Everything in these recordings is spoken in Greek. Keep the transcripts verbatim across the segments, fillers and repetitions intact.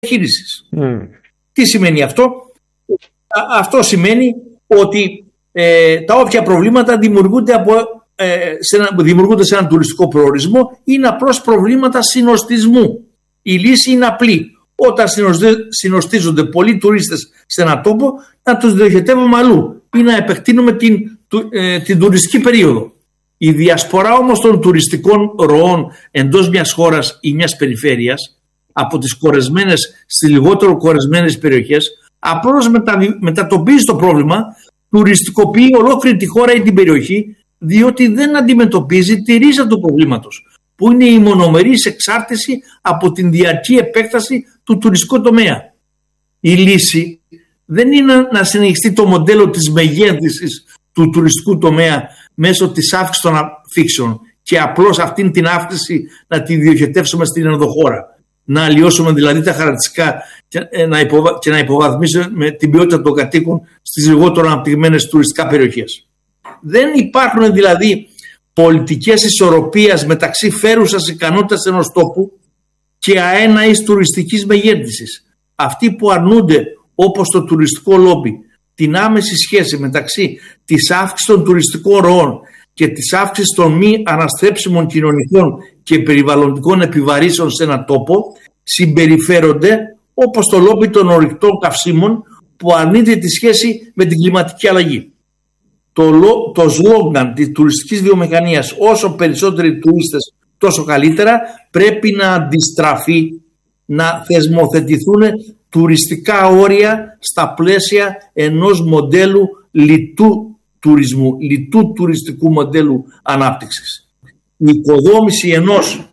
διαχείρισης. Mm. Τι σημαίνει αυτό? Αυτό σημαίνει ότι ε, τα όποια προβλήματα δημιουργούνται, από, ε, σε ένα, δημιουργούνται σε έναν τουριστικό προορισμό είναι απλώς προβλήματα συνοστισμού. Η λύση είναι απλή. Όταν συνοστίζονται πολλοί τουρίστες σε έναν τόπο, να τους διοχετεύουμε αλλού ή να επεκτείνουμε την, ε, την τουριστική περίοδο. Η διασπορά όμως των τουριστικών ροών εντός μιας χώρας ή μιας περιφέρειας από τις κορεσμένες στις λιγότερο κορεσμένες περιοχές απλώς μετα, μετατοπίζει το πρόβλημα, τουριστικοποιεί ολόκληρη τη χώρα ή την περιοχή, διότι δεν αντιμετωπίζει τη ρίζα του προβλήματος, που είναι η μονομερής εξάρτηση από την διαρκή επέκταση του τουριστικού τομέα. Η λύση δεν είναι να συνεχιστεί το μοντέλο της μεγέθυνσης του τουριστικού τομέα μέσω της αύξησης των αφήξεων και απλώς αυτήν την αύξηση να τη διοχετεύσουμε στην ενδοχώρα. Να αλλοιώσουμε δηλαδή τα χαρακτηριστικά και να, υποβα... και να υποβαθμίσουμε την ποιότητα των κατοίκων στις λιγότερο αναπτυγμένες τουριστικά περιοχές. Δεν υπάρχουν δηλαδή πολιτικές ισορροπίας μεταξύ φέρουσας ικανότητας ενός τόπου και αέναης τουριστικής μεγέθυνσης. Αυτοί που αρνούνται, όπως το τουριστικό λόμπι, την άμεση σχέση μεταξύ της αύξησης των τουριστικών ροών και της αύξησης των μη αναστρέψιμων κοινωνικών και περιβαλλοντικών επιβαρύσεων σε έναν τόπο, συμπεριφέρονται όπως το λόμπι των ορυκτών καυσίμων που αρνείται τη σχέση με την κλιματική αλλαγή. Το, το σλόγγαν της τουριστικής βιομηχανίας, όσο περισσότεροι τουρίστες τόσο καλύτερα, πρέπει να αντιστραφεί, να θεσμοθετηθούν τουριστικά όρια στα πλαίσια ενός μοντέλου λιτού τουρισμού, λιτού τουριστικού μοντέλου ανάπτυξης. Η οικοδόμηση ενός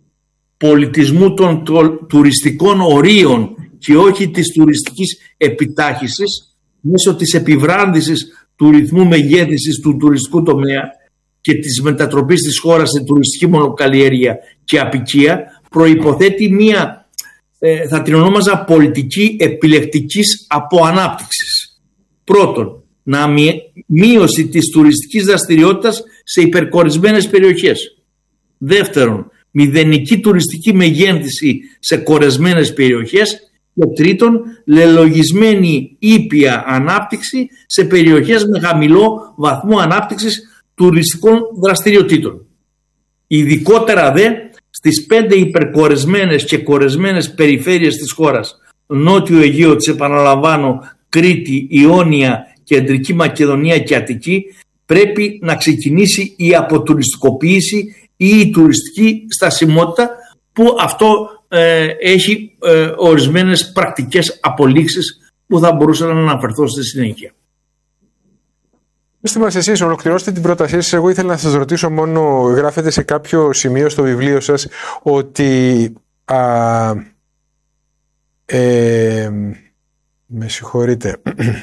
πολιτισμού των τουριστικών ορίων και όχι της τουριστικής επιτάχυσης μέσω της επιβράδυσης του ρυθμού μεγέθυνσης του τουριστικού τομέα και της μετατροπής της χώρας σε τουριστική μονοκαλλιέργεια και αποικία προϋποθέτει μία, ε, θα την ονόμαζα, πολιτική επιλεκτικής αποανάπτυξης. Πρώτον, να μείωση της τουριστικής δραστηριότητας σε υπερκορισμένες περιοχές. Δεύτερον, μηδενική τουριστική μεγέθυνση σε κορεσμένες περιοχές. Και τρίτον, λελογισμένη ήπια ανάπτυξη σε περιοχές με χαμηλό βαθμό ανάπτυξης τουριστικών δραστηριοτήτων. Ειδικότερα δε στις πέντε υπερκορεσμένες και κορεσμένες περιφέρειες της χώρας, Νότιο Αιγαίο, της επαναλαμβάνω, Κρήτη, Ιόνια, Κεντρική Μακεδονία και Αττική, πρέπει να ξεκινήσει η αποτουριστικοποίηση ή η τουριστική στασιμότητα, που αυτό ε, έχει ε, ορισμένες πρακτικές απολύξεις που θα μπορούσα να αναφερθώ στη συνέχεια. Είστε μας εσείς, ολοκληρώστε την πρότασή σας. Εγώ ήθελα να σας ρωτήσω μόνο, γράφετε σε κάποιο σημείο στο βιβλίο σας ότι α, ε, με συγχωρείτε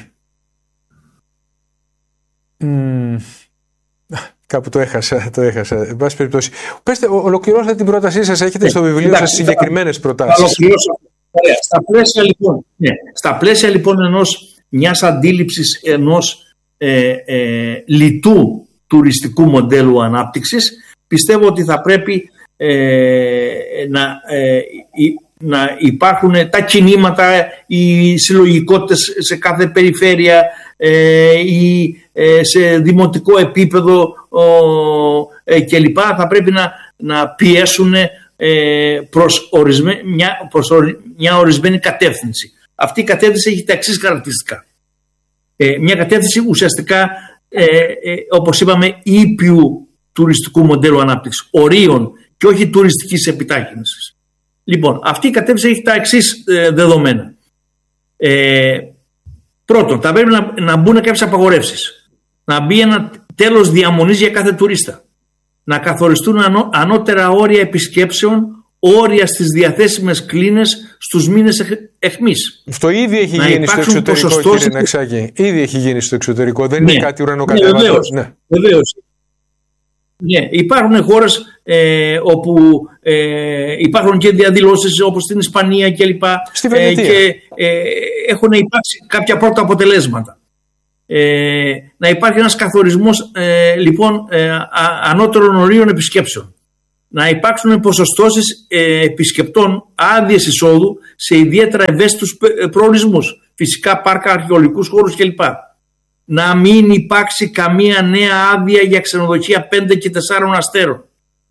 κάπου το έχασα, το έχασα. Εν πάση περιπτώσει, πέστε, ολοκληρώστε την πρότασή σας. Έχετε ναι, στο βιβλίο εντάξει, σας συγκεκριμένες προτάσεις. Ολοκληρώσω. Στα πλαίσια λοιπόν, ναι, στα πλαίσια λοιπόν ενός, μιας αντίληψης ενός ε, ε, λιτού τουριστικού μοντέλου ανάπτυξης, πιστεύω ότι θα πρέπει ε, να, ε, να υπάρχουν τα κινήματα, οι συλλογικότητες σε κάθε περιφέρεια ε, ή ε, σε δημοτικό επίπεδο ε, κλπ. Θα πρέπει να, να πιέσουν ε, προς, ορισμέ, μια, προς μια ορισμένη κατεύθυνση. Αυτή η κατεύθυνση έχει τα εξής χαρακτηριστικά. Ε, μια κατεύθυνση ουσιαστικά ε, ε, όπως είπαμε ήπιου τουριστικού μοντέλου ανάπτυξης, ορίων και όχι τουριστικής επιτάχυνσης. Λοιπόν, αυτή η κατεύθυνση έχει τα εξής ε, δεδομένα. Ε, πρώτον, θα πρέπει να, να μπουν κάποιες απαγορεύσεις. Να μπει ένα τέλος διαμονής για κάθε τουρίστα. Να καθοριστούν ανώ, ανώτερα όρια επισκέψεων, όρια στις διαθέσιμες κλίνες στους μήνες εχ, εχμής. Αυτό ήδη έχει να γίνει στο εξωτερικό, κύριε Ναξάκη. Ήδη έχει γίνει στο εξωτερικό. Δεν ναι, είναι κάτι ουρανοκατέβατο. Ναι, βεβαίως. Ναι. Βεβαίως. Ναι, υπάρχουν χώρες ε, όπου ε, υπάρχουν και διαδηλώσεις όπως στην Ισπανία κλπ. Στη Βενετία. Ε, και ε, έχουν υπάρξει κάποια πρώτα αποτελέσματα. Ε, να υπάρχει ένας καθορισμός ε, λοιπόν ε, α, ανώτερων ορίων επισκέψεων. να υπάρξουν ποσοστώσεις ε, επισκεπτών άδειες εισόδου σε ιδιαίτερα ευαίσθητους προορισμούς, φυσικά πάρκα, αρχαιολογικούς χώρους κλπ. Να μην υπάρξει καμία νέα άδεια για ξενοδοχεία πέντε και τεσσάρων αστέρων.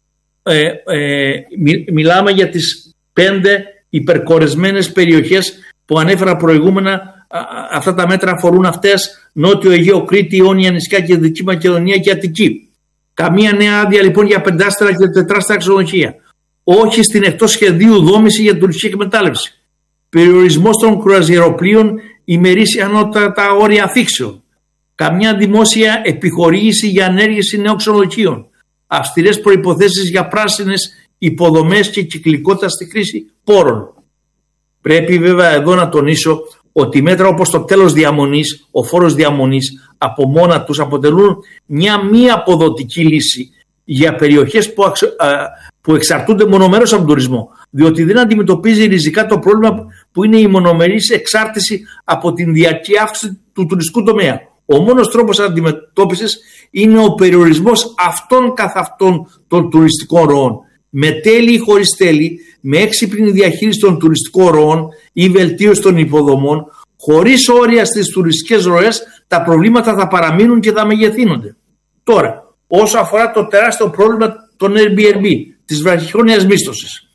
Ε, ε, μι, μιλάμε για τις πέντε υπερκορεσμένες περιοχές που ανέφερα προηγούμενα. Αυτά τα μέτρα αφορούν αυτές: Νότιο Αιγαίο, Κρήτη, Ιόνια νησιά και Δυτική Μακεδονία και Αττική. Καμία νέα άδεια λοιπόν για πεντάστερα και τετράστερα ξενοδοχεία. Όχι στην εκτός σχεδίου δόμηση για τουριστική εκμετάλλευση. Περιορισμός των κρουαζιεροπλοίων, ημερήσια ανώτατα όρια αφήξεων. Καμιά δημόσια επιχορήγηση για ανέργηση νέων ξενοδοχείων. Αυστηρές προϋποθέσεις για πράσινες υποδομές και κυκλικότητα στη χρήση πόρων. Πρέπει βέβαια εδώ να τονίσω ότι μέτρα όπως το τέλος διαμονής, ο φόρος διαμονής από μόνα τους αποτελούν μια μη αποδοτική λύση για περιοχές που, αξ, α, που εξαρτούνται μονομερώς από τον τουρισμό, διότι δεν αντιμετωπίζει ριζικά το πρόβλημα που είναι η μονομερής εξάρτηση από την διαρκή αύξηση του τουριστικού τομέα. Ο μόνος τρόπος αντιμετώπισης είναι ο περιορισμός αυτών καθ' αυτών των τουριστικών ροών, με τέλη ή χωρίς τέλη, με έξυπνη διαχείριση των τουριστικών ροών ή βελτίωση των υποδομών, χωρίς όρια στις τουριστικές ροές, τα προβλήματα θα παραμείνουν και θα μεγεθύνονται. Τώρα, όσο αφορά το τεράστιο πρόβλημα των Airbnb, της βραχυχρόνιας μίσθωσης,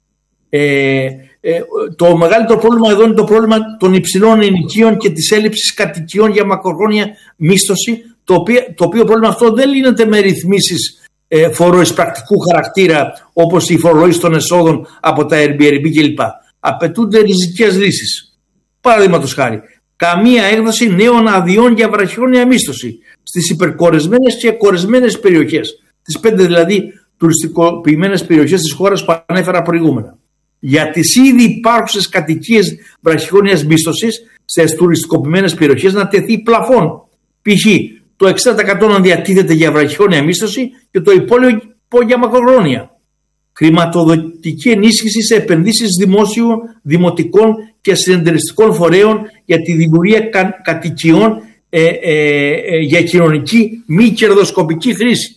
ε, ε, το μεγαλύτερο πρόβλημα εδώ είναι το πρόβλημα των υψηλών ενοικίων και της έλλειψης κατοικιών για μακροχρόνια μίσθωση, το οποίο, το οποίο πρόβλημα αυτό δεν λύνεται με ρυθμίσεις ε, φοροεισπρακτικού χαρακτήρα, όπως η φορολόγηση των εσόδων από τα Airbnb κλπ. Απαιτούνται ριζικές λύσεις. Παραδείγματος χάρη, καμία έκδοση νέων αδειών για βραχυχρόνια μίσθωση στις υπερκορεσμένες και κορεσμένες περιοχές, τις πέντε δηλαδή τουριστικοποιημένες περιοχές της χώρας που ανέφερα προηγούμενα. Για τις ήδη υπάρχουσες κατοικίες βραχυχρόνιας μίσθωσης στις τουριστικοποιημένες περιοχές να τεθεί πλαφόν. Π.χ. το εξήντα τοις εκατό να διατίθεται για βραχυχρόνια μίσθωση και το υπόλοιπο για μακροχρόνια. Χρηματοδοτική ενίσχυση σε επενδύσεις δημόσιων, δημοτικών και συνεταιριστικών φορέων για τη δημιουργία κα, κατοικιών ε, ε, ε, για κοινωνική μη κερδοσκοπική χρήση.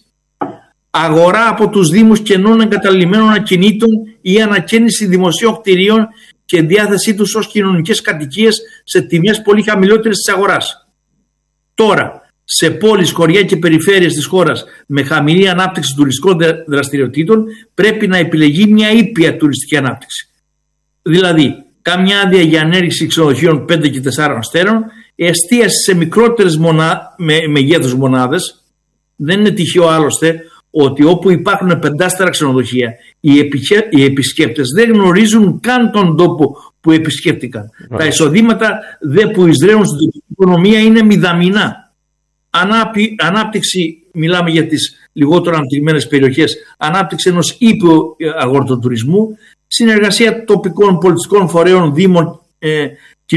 Αγορά από τους Δήμους κενών εγκαταλειμμένων ακινήτων ή ανακαίνιση δημοσίων κτηρίων και διάθεσή τους ως κοινωνικές κατοικίες σε τιμές πολύ χαμηλότερες της αγοράς. Τώρα, σε πόλεις, χωριά και περιφέρειες της χώρας με χαμηλή ανάπτυξη τουριστικών δραστηριοτήτων πρέπει να επιλεγεί μια ήπια τουριστική ανάπτυξη. Δηλαδή, κάμια άδεια για ανέργηση ξενοδοχείων πέντε και τεσσάρων αστέρων, εστίαση σε μικρότερες μονά, με, μεγέθους μονάδες. Δεν είναι τυχαίο άλλωστε ότι όπου υπάρχουν πεντάστερα ξενοδοχεία, οι, επιχε... οι επισκέπτες δεν γνωρίζουν καν τον τόπο που επισκέπτηκαν. Yeah. Τα εισοδήματα δε που εισραίουν στην οικονομία είναι μηδαμινά. Ανάπη... Ανάπτυξη, μιλάμε για τις λιγότερο αναπτυγμένες περιοχές, ανάπτυξη ενός ήπιου αγορτοτουρισμού, συνεργασία τοπικών πολιτιστικών φορέων, δήμων, ε,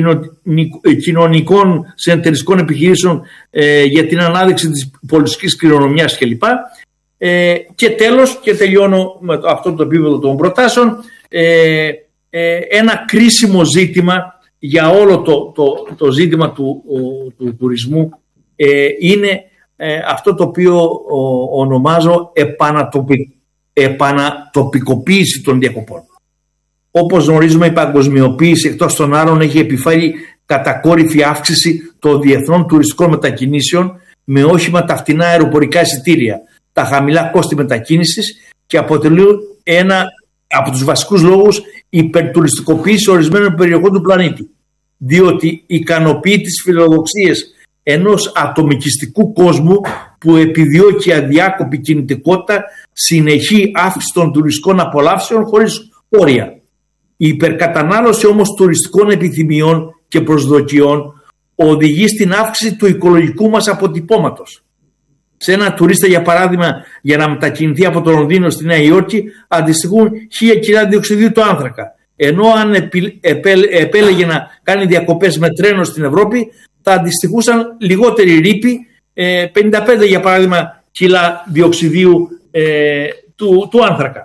κοινωνικών συνεταιριστικών επιχειρήσεων ε, για την ανάδειξη της πολιτιστικής κληρονομιάς κλπ. Ε, και τέλος, και τελειώνω με αυτό το επίπεδο των προτάσεων, ε, ε, ένα κρίσιμο ζήτημα για όλο το, το, το ζήτημα του, ο, του τουρισμού ε, είναι ε, αυτό το οποίο ο, ονομάζω επανατοπι, επανατοπικοποίηση των διακοπών. Όπως γνωρίζουμε, η παγκοσμιοποίηση εκτός των άλλων έχει επιφέρει κατακόρυφη αύξηση των διεθνών τουριστικών μετακινήσεων με όχημα τα φτηνά αεροπορικά εισιτήρια, τα χαμηλά κόστη μετακίνησης και αποτελούν ένα από τους βασικούς λόγους υπερτουριστικοποίηση ορισμένων περιοχών του πλανήτη. Διότι ικανοποιεί τις φιλοδοξίες ενός ατομικιστικού κόσμου που επιδιώκει αδιάκοπη κινητικότητα, συνεχή αύξηση των τουριστικών απολαύσεων χωρίς όρια. Η υπερκατανάλωση όμως τουριστικών επιθυμιών και προσδοκιών οδηγεί στην αύξηση του οικολογικού μας αποτυπώματος. Σε ένα τουρίστα, για παράδειγμα, για να μετακινηθεί από το Λονδίνο στη Νέα Υόρκη αντιστοιχούν χίλια κιλά διοξιδίου του άνθρακα. Ενώ αν επέλεγε να κάνει διακοπές με τρένο στην Ευρώπη θα αντιστοιχούσαν λιγότεροι ρήποι, πενήντα πέντε για παράδειγμα κιλά διοξιδίου ε, του, του άνθρακα.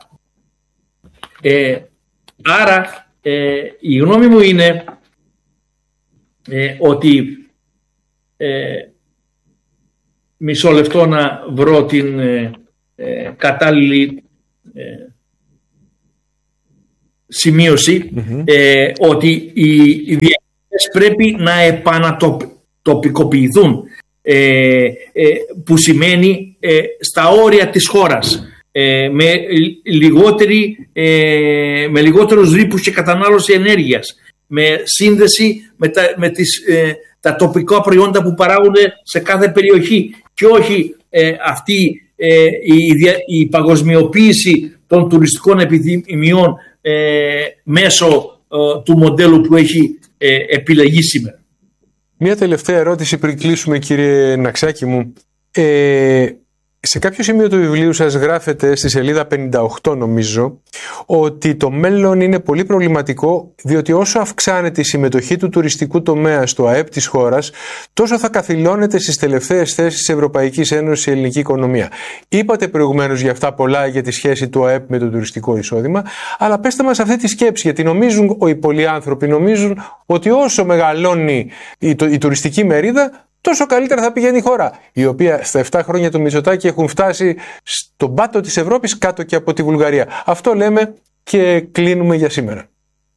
Ε, άρα ε, η γνώμη μου είναι ε, ότι ε, μισό λεπτό να βρω την ε, ε, κατάλληλη ε, σημείωση mm-hmm. ε, ότι οι, οι διακυβερνήσεις πρέπει να επανατοπικοποιηθούν, ε, ε, που σημαίνει ε, στα όρια της χώρας, ε, με, λιγότερη, ε, με λιγότερους ρήπους και κατανάλωση ενέργειας, με σύνδεση με τα, με τις, ε, τα τοπικά προϊόντα που παράγονται σε κάθε περιοχή, και όχι ε, αυτή ε, η, η παγκοσμιοποίηση των τουριστικών επιθυμιών ε, μέσω ε, του μοντέλου που έχει ε, επιλεγεί σήμερα. Μία τελευταία ερώτηση πριν κλείσουμε, κύριε Ναξάκη μου. Ε, σε κάποιο σημείο του βιβλίου σας γράφετε, στη σελίδα πενήντα οκτώ νομίζω, ότι το μέλλον είναι πολύ προβληματικό, διότι όσο αυξάνεται η συμμετοχή του τουριστικού τομέα στο ΑΕΠ της χώρας, τόσο θα καθυλώνεται στις τελευταίες θέσεις της Ευρωπαϊκής Ένωσης η ελληνική οικονομία. Είπατε προηγουμένως για αυτά πολλά, για τη σχέση του ΑΕΠ με το τουριστικό εισόδημα, αλλά πέστε μας αυτή τη σκέψη, γιατί νομίζουν οι πολλοί άνθρωποι, νομίζουν ότι όσο μεγαλώνει η, η τουριστική μερίδα, τόσο καλύτερα θα πηγαίνει η χώρα, η οποία στα επτά χρόνια του Μητσοτάκη έχουν φτάσει στον πάτο της Ευρώπης, κάτω και από τη Βουλγαρία. Αυτό λέμε και κλείνουμε για σήμερα.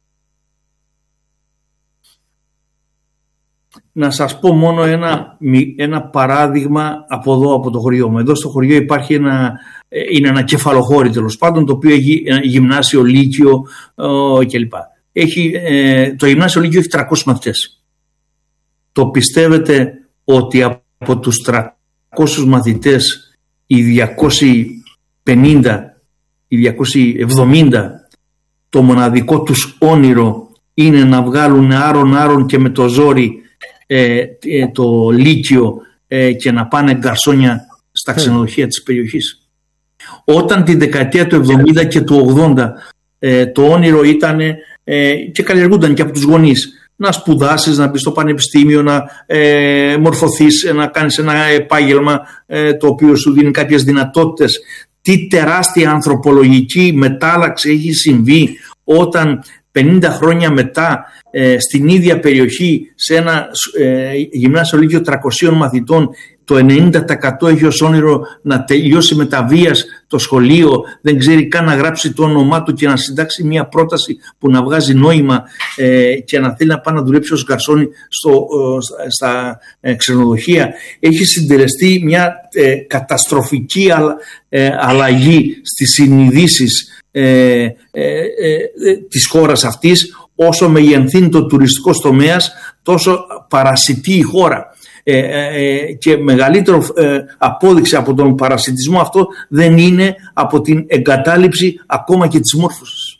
Να σας πω μόνο ένα, ένα παράδειγμα από εδώ, από το χωριό μου. Εδώ στο χωριό υπάρχει ένα, είναι ένα κεφαλοχώρι τέλος πάντων, το οποίο έχει ένα γυμνάσιο, λύκειο ε, κλπ. Έχει, ε, το γυμνάσιο λύκειο έχει τριακόσιους μαθητές. Το πιστεύετε ότι από τους τριακόσιους μαθητές οι διακόσιοι πενήντα, οι διακόσιοι εβδομήντα το μοναδικό τους όνειρο είναι να βγάλουν άρον-άρον και με το ζόρι ε, ε, το λύκειο ε, και να πάνε γκαρσόνια στα ξενοδοχεία της περιοχής? Όταν τη δεκαετία του εβδομήντα και του ογδόντα ε, το όνειρο ήταν ε, και καλλιεργούνταν και από τους γονείς, να σπουδάσεις, να μπεις στο πανεπιστήμιο, να ε, μορφωθείς, να κάνεις ένα επάγγελμα ε, το οποίο σου δίνει κάποιες δυνατότητες. Τι τεράστια ανθρωπολογική μετάλλαξη έχει συμβεί όταν πενήντα χρόνια μετά ε, στην ίδια περιοχή, σε ένα ε, γυμνάσιο λύκειο τριακοσίων μαθητών, το ενενήντα τοις εκατό έχει ως όνειρο να τελειώσει με τα βίας το σχολείο, δεν ξέρει καν να γράψει το όνομά του και να συντάξει μια πρόταση που να βγάζει νόημα ε, και να θέλει να πάει να δουλέψει ως γκαρσόνι στο, ε, στα ε, ξενοδοχεία. Έχει συντελεστεί μια ε, καταστροφική αλα, ε, αλλαγή στις συνειδήσεις ε, ε, ε, ε, της χώρας αυτής. Όσο μεγενθύνει το τουριστικό τομέας, τόσο παρασιτεί η χώρα. Ε, ε, και μεγαλύτερο ε, απόδειξη από τον παρασιτισμό αυτό δεν είναι από την εγκατάλειψη ακόμα και της μόρφωσης.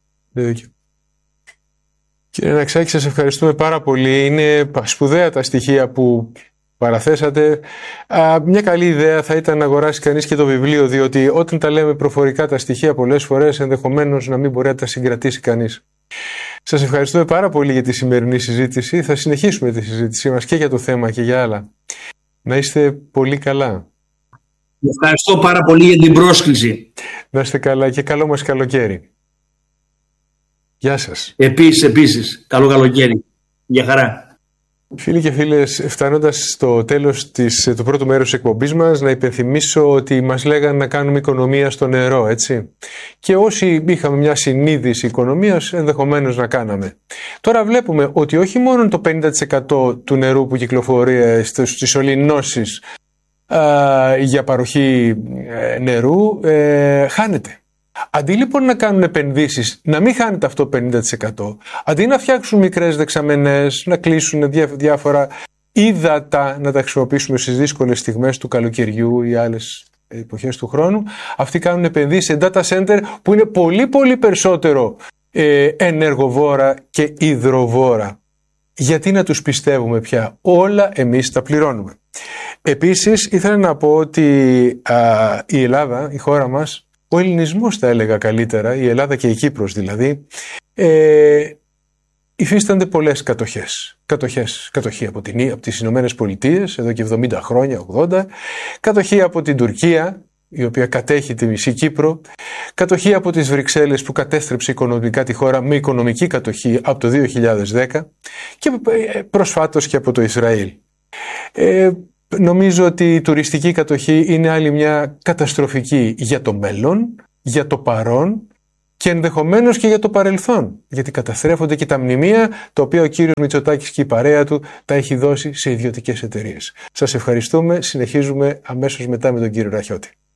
Κύριε Ναξάκη, σας ευχαριστούμε πάρα πολύ. Είναι σπουδαία τα στοιχεία που παραθέσατε. Α, μια καλή ιδέα θα ήταν να αγοράσει κανείς και το βιβλίο, διότι όταν τα λέμε προφορικά τα στοιχεία πολλές φορές ενδεχομένως να μην μπορεί να τα συγκρατήσει κανείς. Σας ευχαριστούμε πάρα πολύ για τη σημερινή συζήτηση. Θα συνεχίσουμε τη συζήτησή μας και για το θέμα και για άλλα. Να είστε πολύ καλά. Ευχαριστώ πάρα πολύ για την πρόσκληση. Να είστε καλά και καλό μας καλοκαίρι. Γεια σας. Επίσης, επίσης. Καλό καλοκαίρι. Γεια χαρά. Φίλοι και φίλες, φτάνοντας στο τέλος της, του πρώτου μέρους της εκπομπής μας, να υπενθυμίσω ότι μας λέγανε να κάνουμε οικονομία στο νερό, έτσι. Και όσοι είχαμε μια συνείδηση οικονομίας, ενδεχομένως να κάναμε. Τώρα βλέπουμε ότι όχι μόνο το πενήντα τοις εκατό του νερού που κυκλοφορεί στις ολυνώσεις για παροχή νερού ε, χάνεται. Αντί λοιπόν να κάνουν επενδύσεις, να μην χάνεται αυτό το πενήντα τοις εκατό, αντί να φτιάξουν μικρές δεξαμενές, να κλείσουν διά, διάφορα ύδατα, να τα χρησιμοποιήσουμε στις δύσκολες στιγμές του καλοκαιριού ή άλλες εποχές του χρόνου, αυτοί κάνουν επενδύσεις σε data center που είναι πολύ πολύ περισσότερο ε, ενεργοβόρα και υδροβόρα. Γιατί να τους πιστεύουμε πια? Όλα εμείς τα πληρώνουμε. Επίσης ήθελα να πω ότι α, η Ελλάδα, η χώρα μας, ο ελληνισμός θα έλεγα καλύτερα, η Ελλάδα και η Κύπρος δηλαδή, ε, υφίστανται πολλές κατοχές. Κατοχές, κατοχή από, την, από τις Ηνωμένες Πολιτείες, εδώ και εβδομήντα χρόνια, ογδόντα, κατοχή από την Τουρκία, η οποία κατέχει τη μισή Κύπρο, κατοχή από τις Βρυξέλλες που κατέστρεψε οικονομικά τη χώρα με οικονομική κατοχή από το δύο χιλιάδες δέκα και προσφάτως και από το Ισραήλ. Ε, Νομίζω ότι η τουριστική κατοχή είναι άλλη μια καταστροφική για το μέλλον, για το παρόν και ενδεχομένως και για το παρελθόν, γιατί καταστρέφονται και τα μνημεία τα οποία ο κύριος Μητσοτάκης και η παρέα του τα έχει δώσει σε ιδιωτικές εταιρείες. Σας ευχαριστούμε. Συνεχίζουμε αμέσως μετά με τον κύριο Ραχιώτη.